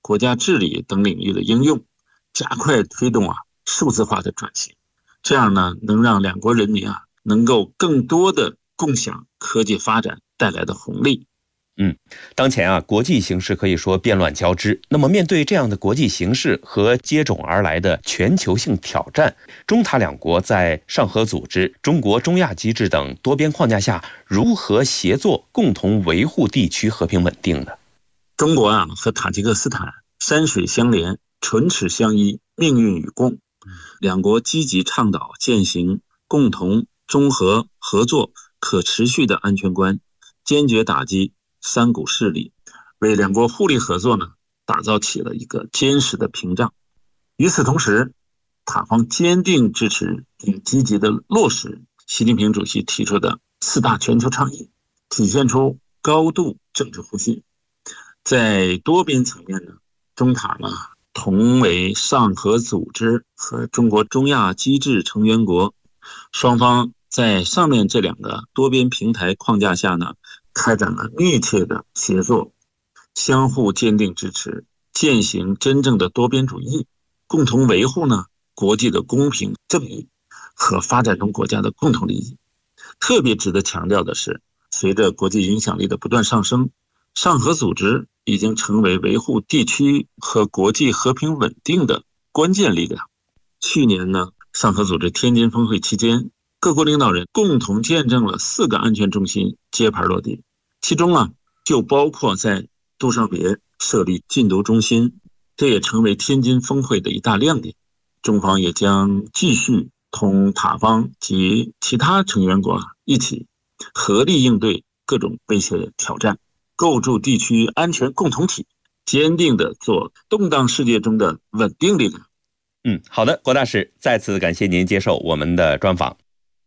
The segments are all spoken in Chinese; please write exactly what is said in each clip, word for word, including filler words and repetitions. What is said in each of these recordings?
国家治理等领域的应用，加快推动啊数字化的转型。这样呢，能让两国人民啊能够更多的共享科技发展带来的红利。 嗯，当前啊，国际形势可以说变乱交织。那么，面对这样的国际形势和接踵而来的全球性挑战，中塔两国在上合组织、中国中亚机制等多边框架下，如何协作，共同维护地区和平稳定呢？ 中国啊和塔吉克斯坦山水相连，唇齿相依，命运与共。两国积极倡导践行共同、综合、合作、可持续的安全观，坚决打击三股势力，为两国互利合作呢打造起了一个坚实的屏障。与此同时，塔方坚定支持并积极的落实习近平主席提出的四大全球倡议，体现出高度政治互信。在多边层面呢，中塔呢同为上合组织和中国中亚机制成员国，双方在上面这两个多边平台框架下呢，开展了密切的协作，相互坚定支持，践行真正的多边主义，共同维护呢国际的公平正义和发展中国家的共同利益。特别值得强调的是，随着国际影响力的不断上升，上合组织已经成为维护地区和国际和平稳定的关键力量。去年呢，上合组织天津峰会期间，各国领导人共同见证了四个安全中心揭牌落地，其中啊就包括在杜尚别设立禁毒中心，这也成为天津峰会的一大亮点。中方也将继续同塔方及其他成员国一起合力应对各种威胁挑战，构筑地区安全共同体，坚定地做动荡世界中的稳定力量。 嗯，好的，郭大使，再次感谢您接受我们的专访。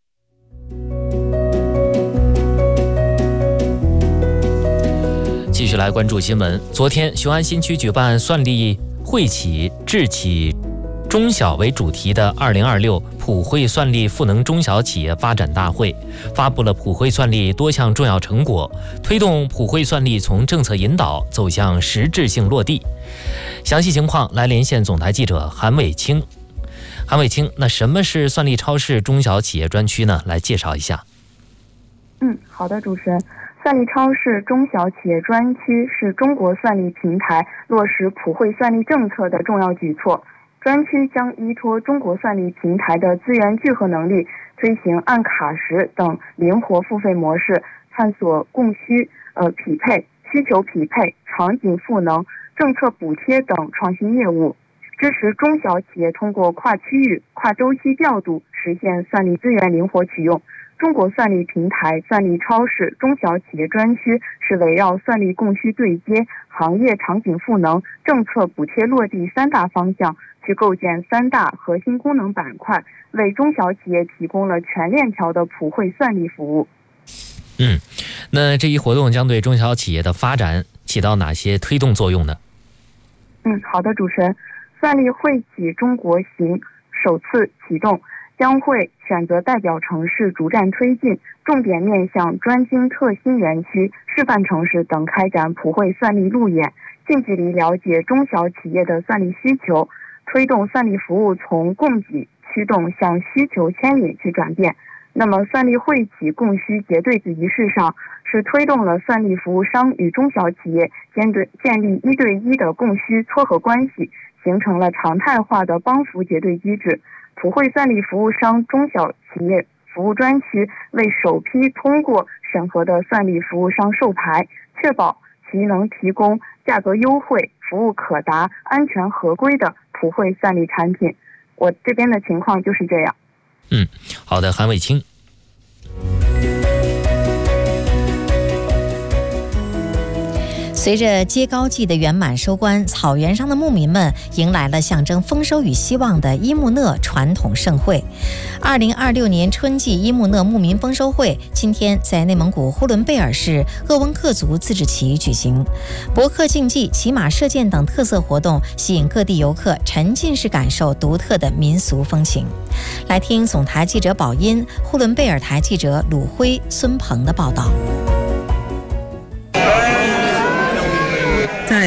继续来关注新闻。昨天，雄安新区举办算力惠企智企中小为主题的二零二六普惠算力赋能中小企业发展大会，发布了普惠算力多项重要成果，推动普惠算力从政策引导走向实质性落地。详细情况来连线总台记者韩伟清。韩伟清，那什么是算力超市中小企业专区呢？来介绍一下。 嗯，好的，主持人。算力超市中小企业专区是中国算力平台落实普惠算力政策的重要举措。专区将依托中国算力平台的资源聚合能力，推行按卡时等灵活付费模式，探索供需呃匹配、需求匹配、场景赋能、政策补贴等创新业务，支持中小企业通过跨区域、跨周期调度实现算力资源灵活取用。中国算力平台算力超市中小企业专区是围绕算力供需对接、行业场景赋能、政策补贴落地三大方向，去构建三大核心功能板块，为中小企业提供了全链条的普惠算力服务。 嗯，那这一活动将对中小企业的发展起到哪些推动作用呢？ 嗯，好的，主持人。算力惠企中国行首次启动，将会选择代表城市逐站推进，重点面向专精特新园区、示范城市等开展普惠算力路演，近距离了解中小企业的算力需求，推动算力服务从供给驱动向需求牵引去转变。那么算力惠企供需结对子仪式上，是推动了算力服务商与中小企业建对建立一对一的供需撮合关系，形成了常态化的帮扶结对机制。普惠算力服务商中小企业服务专区为首批通过审核的算力服务商授牌，确保其能提供价格优惠、服务可达、安全合规的普惠算力产品。我这边的情况就是这样。 嗯，好的，韩伟清。 随着接高季的圆满收官，草原上的牧民们迎来了象征丰收与希望的伊木讷传统盛会。二零二六年春季伊木讷牧民丰收会今天在内蒙古呼伦贝尔市鄂温克族自治旗举行，博客竞技、骑马射箭等特色活动吸引各地游客沉浸式感受独特的民俗风情。来听总台记者宝音、呼伦贝尔台记者鲁辉、孙鹏的报道。 在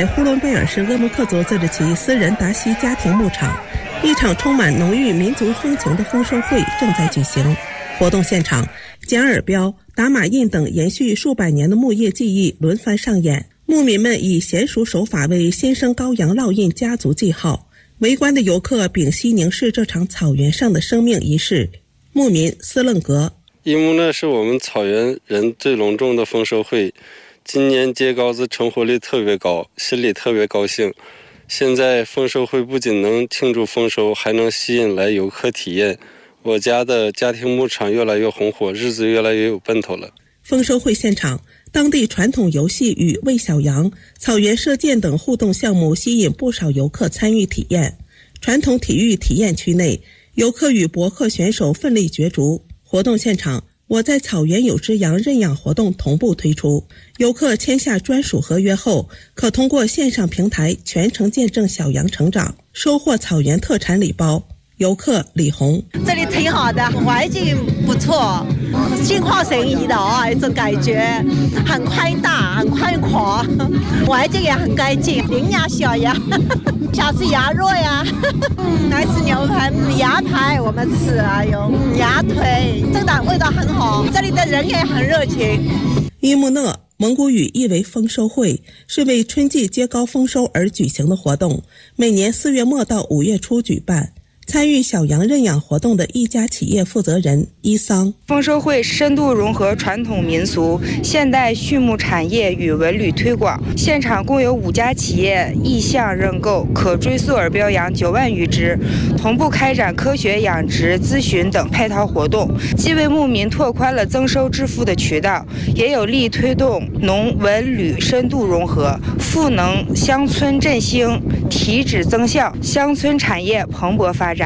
在呼伦贝尔市鄂木克族自治旗私人达西家庭牧场，一场充满浓郁民族风情的丰收会正在举行。活动现场，剪耳标、打马印等延续数百年的牧业技艺轮番上演，牧民们以娴熟手法为新生羔羊烙印家族记号。围观的游客屏息凝视这场草原上的生命仪式。牧民斯楞格： 伊木呢是我们草原人最隆重的丰收会，今年秸秆子成活率特别高，心里特别高兴。现在丰收会不仅能庆祝丰收，还能吸引来游客体验。我家的家庭牧场越来越红火，日子越来越有奔头了。 丰收会现场，当地传统游戏与喂小羊、草原射箭等互动项目吸引不少游客参与体验。传统体育体验区内，游客与博客选手奋力角逐。活动现场，我在草原有只羊认养活动同步推出，游客签下专属合约后，可通过线上平台全程见证小羊成长，收获草原特产礼包。游客李红： 这里挺好的，环境不错，心旷神怡的啊，一种感觉很宽大，很宽阔，环境也很干净，领养小羊，想吃羊肉呀，嗯，来吃牛排、羊排我们吃，哎呦，羊腿真的味道很好，这里的人也很热情。 伊木讷蒙古语意为丰收会，是为春季秸秆丰收而举行的活动，每年四月末到五月初举办。参与小羊认养活动的一家企业负责人伊桑： 丰收会深度融合传统民俗、现代畜牧产业与文旅推广，现场共有五家企业意向认购可追溯耳标羊九万余只，同步开展科学养殖咨询等配套活动，既为牧民拓宽了增收致富的渠道，也有力推动农文旅深度融合，赋能乡村振兴，提质增效，乡村产业蓬勃发展。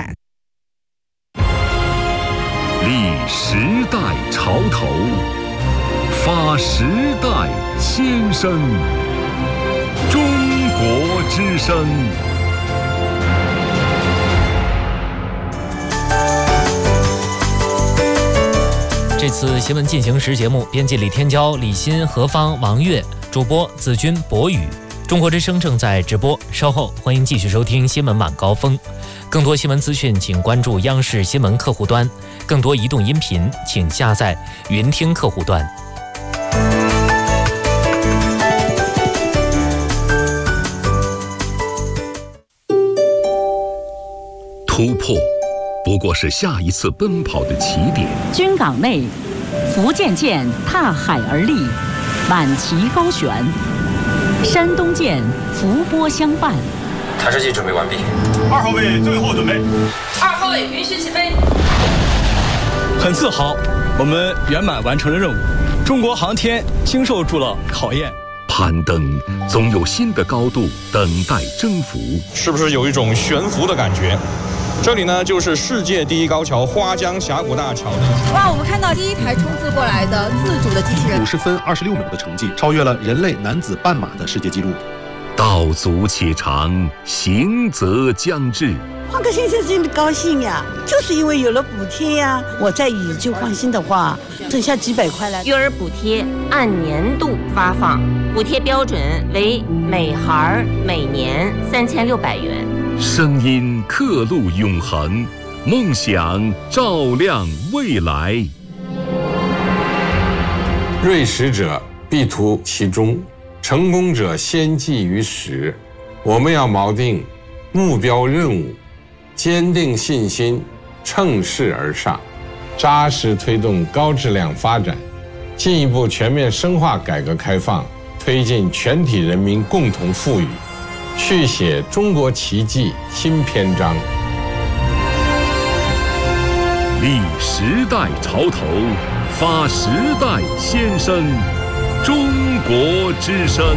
立时代潮头，发时代先声，中国之声。 这次新闻进行时节目，编辑李天骄、李欣、何芳、王悦，主播子君、博宇。中国之声正在直播，稍后欢迎继续收听新闻晚高峰。更多新闻资讯，请关注央视新闻客户端；更多移动音频，请下载云听客户端。 突破不过是下一次奔跑的起点。 军港内，福建舰踏海而立，满旗高悬；山东舰伏波相伴。 弹射器准备完毕。 二号位最后准备。 二号位允许起飞。 很自豪，我们圆满完成了任务。中国航天经受住了考验。 攀登总有新的高度等待征服。 是不是有一种悬浮的感觉？这里呢，就是世界第一高桥花江峡谷大桥。 哇，我们看到第一台冲刺过来的自主的机器人， 五十分二十六秒的成绩，超越了人类男子半马的世界纪录。 道阻且长，行则将至。 换个先生真的高兴呀，就是因为有了补贴呀。我在宇宙放心的话，剩下几百块了。 育儿补贴按年度发放，补贴标准为每孩每年三千六百元。 声音刻录永恒，梦想照亮未来。 锐实者必图其中，成功者先记于始。我们要锚定目标任务，坚定信心，乘势而上，扎实推动高质量发展，进一步全面深化改革开放，推进全体人民共同富裕，续写中国奇迹新篇章。 立时代潮头，发时代先声，中国之声。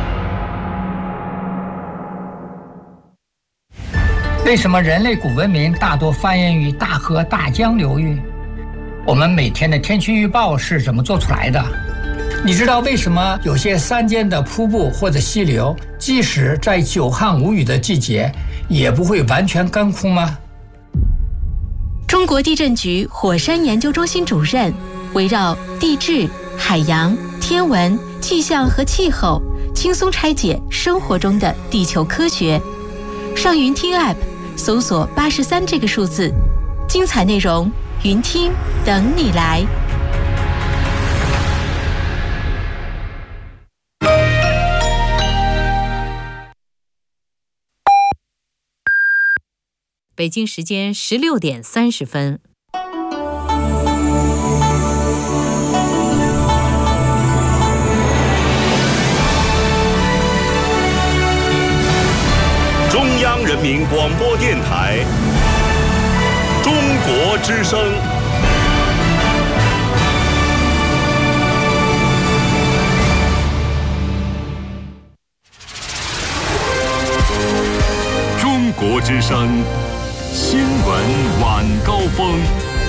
为什么人类古文明大多繁衍于大河大江流域？我们每天的天气预报是怎么做出来的？你知道为什么有些山间的瀑布或者溪流，即使在久旱无雨的季节，也不会完全干枯吗？ 中国地震局火山研究中心主任围绕地质、海洋、天文、气象和气候， 轻松拆解生活中的地球科学。上云听 App 搜索八十三这个数字，精彩内容云听等你来。 北京时间十六点三十分。 中央人民广播电台中国之声。中国之声新闻晚高峰。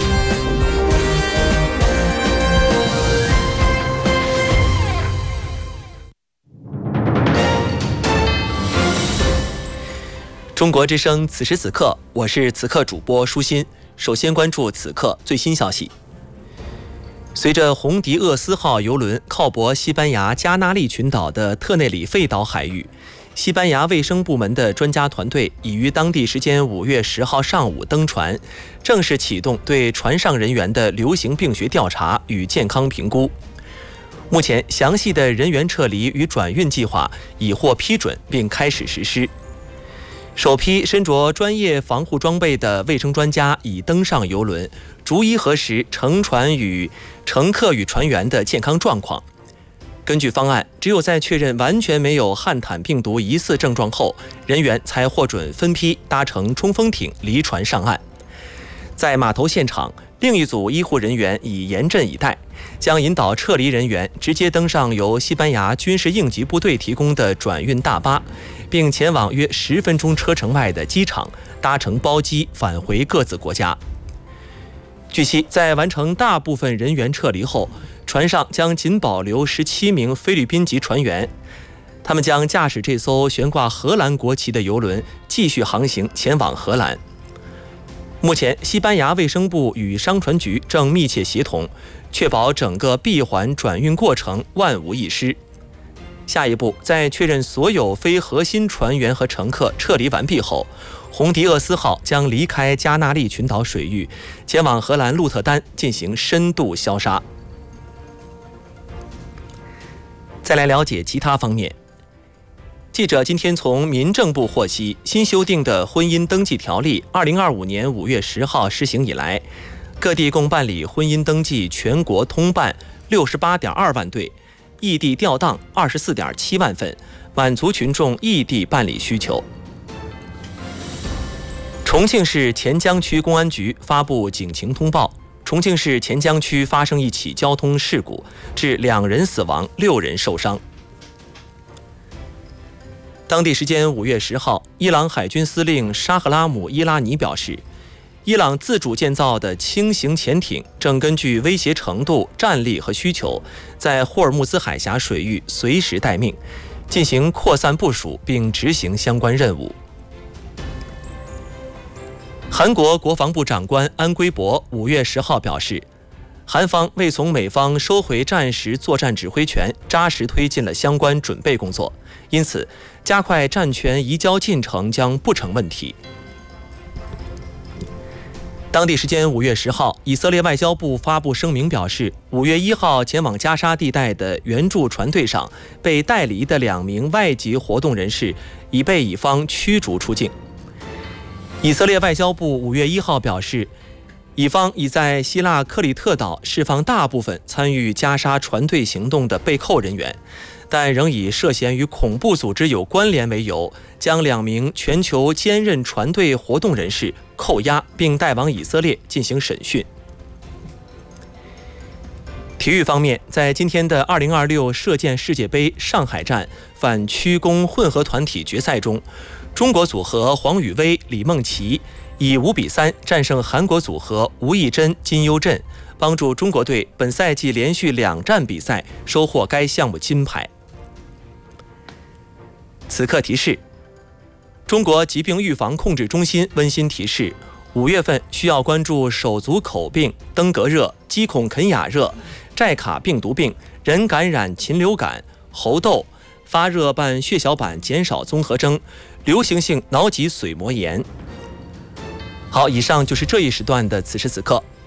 中国之声，此时此刻，我是此刻主播舒心。首先关注此刻最新消息。随着红迪厄斯号邮轮靠泊西班牙加那利群岛的特内里费岛海域，西班牙卫生部门的专家团队已于当地时间五月十号上午登船，正式启动对船上人员的流行病学调查与健康评估。目前，详细的人员撤离与转运计划已获批准并开始实施。首批身着专业防护装备的卫生专家已登上邮轮，逐一核实乘船与乘客与船员的健康状况。根据方案，只有在确认完全没有汉坦病毒疑似症状后，人员才获准分批搭乘冲锋艇离船上岸。在码头现场，另一组医护人员已严阵以待，将引导撤离人员直接登上由西班牙军事应急部队提供的转运大巴，并前往约十分钟车程外的机场，搭乘包机返回各自国家。据悉，在完成大部分人员撤离后，船上将仅保留十七名菲律宾籍船员，他们将驾驶这艘悬挂荷兰国旗的邮轮继续航行前往荷兰。目前，西班牙卫生部与商船局正密切协同，确保整个闭环转运过程万无一失。下一步，在确认所有非核心船员和乘客撤离完毕后，红迪厄斯号将离开加那利群岛水域，前往荷兰鹿特丹进行深度消杀。再来了解其他方面。记者今天从民政部获悉，新修订的婚姻登记条例二零二五年五月十号施行以来，各地共办理婚姻登记全国通办六十八点二万对，异地调档二十四点七万份，满足群众异地办理需求。重庆市黔江区公安局发布警情通报，重庆市黔江区发生一起交通事故，致两人死亡，六人受伤。当地时间五月十号，伊朗海军司令沙赫拉姆伊拉尼表示，伊朗自主建造的轻型潜艇正根据威胁程度、战力和需求，在霍尔木兹海峡水域随时待命，进行扩散部署并执行相关任务。韩国国防部长官安圭博五月十号表示，韩方为从美方收回战时作战指挥权，扎实推进了相关准备工作，因此加快战权移交进程将不成问题。当地时间五月十号，以色列外交部发布声明表示，五月一号前往加沙地带的援助船队上被带离的两名外籍活动人士已被以方驱逐出境。以色列外交部五月一号表示，以方已在希腊克里特岛释放大部分参与加沙船队行动的被扣人员，但仍以涉嫌与恐怖组织有关联为由，将两名全球兼任船队活动人士扣押并带往以色列进行审讯。体育方面，在今天的二零二六射箭世界杯上海站反曲弓混合团体决赛中，中国组合黄宇威、李梦琪以五比三战胜韩国组合吴亦珍、金优镇，帮助中国队本赛季连续两战比赛收获该项目金牌。此刻提示：中国疾病预防控制中心温馨提示，五月份需要关注手足口病、登革热、鸡孔肯雅热、寨卡病毒病、人感染禽流感、猴痘、 发热伴血小板减少综合征、流行性脑脊髓膜炎。好，以上就是这一时段的此时此刻。